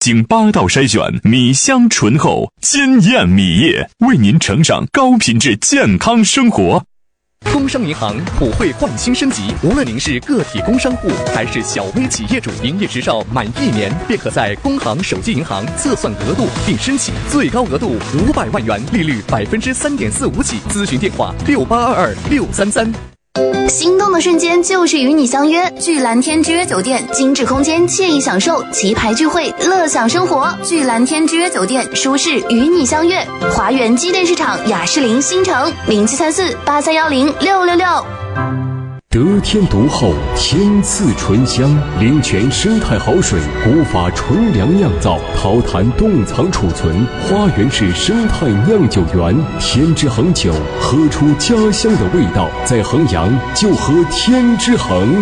经8道筛选，米香醇厚，鲜艳米业，为您呈上高品质健康生活。 工商银行普惠换新升级，无论您是个体工商户还是小微企业主，营业执照满1年便可在工行手机银行测算额度并申请，最高额度500万元，利率3.45%起。咨询电话68226333。 心动的瞬间就是与你相约，聚蓝天之约酒店，精致空间，惬意享受，棋牌聚会，乐享生活。聚蓝天之约酒店，舒适与你相约。华园机电市场雅士林新城073483106666。 得天独厚，天赐醇香，灵泉生态好水，古法纯粮酿造，陶坛冻藏储存，花园式生态酿酒园，天之恒酒，喝出家乡的味道。在衡阳就喝天之恒。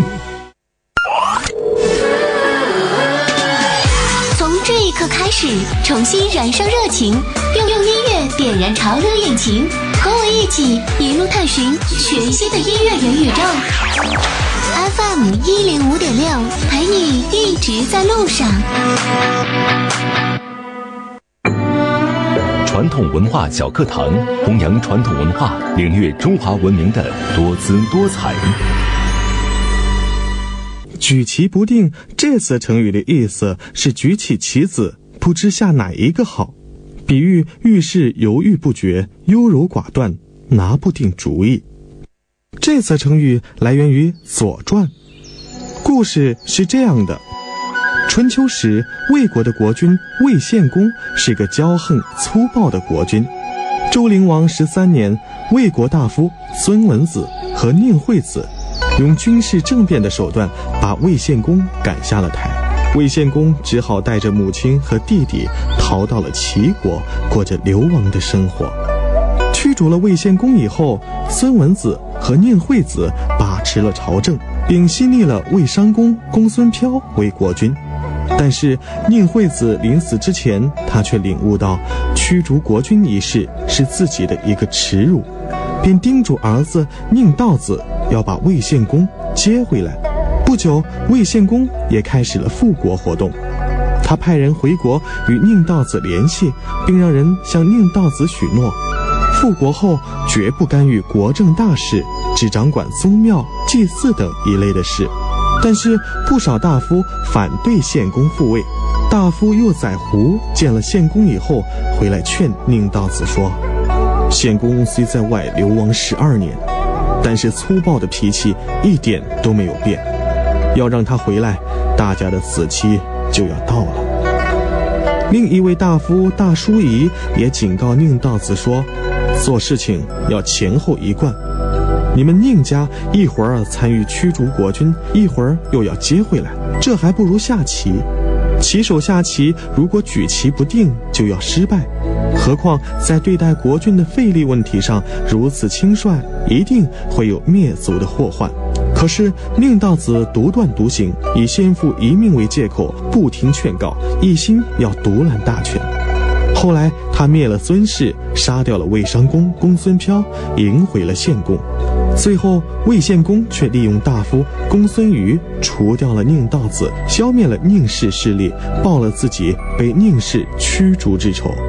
从这一刻开始，重新燃烧热情，用音乐点燃潮流引擎，和我一起一路探寻全新的音乐元宇宙。FM 105.6，陪你一直在路上。 传统文化小课堂，弘扬传统文化，领略中华文明的多姿多彩。 举棋不定这次成语的意思是举起棋子，不知下哪一个好，比喻遇事犹豫不决，优柔寡断，拿不定主意。这次成语来源于《左传》，故事是这样的：春秋时，魏国的国君魏献公是个骄横粗暴的国君。周灵王13年，魏国大夫孙文子和宁惠子用军事政变的手段把魏献公赶下了台。魏献公只好带着母亲和弟弟逃到了齐国，过着流亡的生活。驱逐了魏献公以后，孙文子和宁惠子把持了朝政，并新立了魏商公公孙飘为国君。但是宁惠子临死之前，他却领悟到驱逐国君一事是自己的一个耻辱，便叮嘱儿子宁道子要把魏献公接回来。不久，魏献公也开始了复国活动。他派人回国与宁道子联系，并让人向宁道子许诺，复国后绝不干预国政大事，只掌管宗庙、祭祀等一类的事。但是不少大夫反对献公复位。大夫右宰胡见了献公以后，回来劝宁道子说，献公虽在外流亡12年，但是粗暴的脾气一点都没有变，要让他回来，大家的死期就要到了。另一位大夫大叔仪也警告宁道子说，做事情要前后一贯，你们宁家一会儿参与驱逐国君，一会儿又要接回来，这还不如下棋。棋手下棋如果举棋不定，就要失败，何况在对待国君的费力问题上如此轻率，一定会有灭族的祸患。可是宁道子独断独行，以先父一命为借口，不听劝告，一心要独揽大权。后来他灭了孙氏，杀掉了魏商公公孙飘，迎回了献公。最后魏献公却利用大夫公孙瑜除掉了宁道子，消灭了宁氏势力，报了自己被宁氏驱逐之仇。